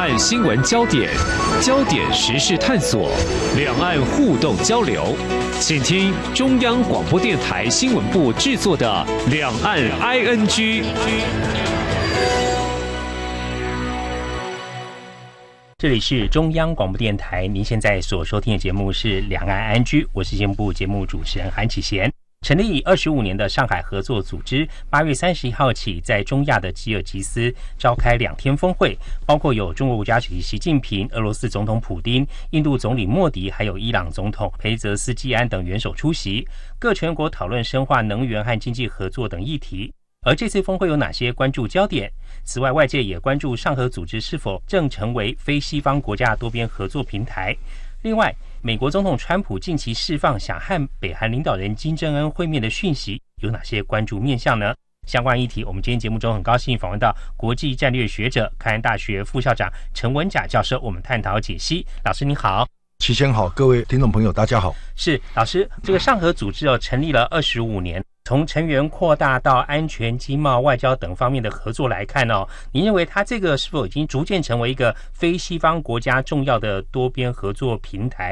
岸新闻焦点，焦点时事探索，两岸互动交流。请听中央广播电台新闻部制作的《两岸 ING》。 这里是中央广播电台，您现在所收听的节目是《两岸 ING》，我是节目部节目主持人韩启贤。成立25年的上海合作组织，8月31号起在中亚的吉尔吉斯召开2天峰会，包括有中国国家主席习近平、俄罗斯总统普丁、印度总理莫迪，还有伊朗总统裴泽斯基安等元首出席，各成员国讨论深化能源和经济合作等议题。而这次峰会有哪些关注焦点？此外，外界也关注上合组织是否正成为非西方国家多边合作平台。另外，美国总统川普近期释放想和北韩领导人金正恩会面的讯息，有哪些关注面向呢？相关议题，我们今天节目中很高兴访问到国际战略学者、开安大学副校长陈文甲教授，我们探讨解析。老师您好。 齐先好，各位听众朋友大家好。 是老师，这个上合组织成立了25年，从成员扩大到安全、经贸、外交等方面的合作来看您认为它这个是否已经逐渐成为一个非西方国家重要的多边合作平台？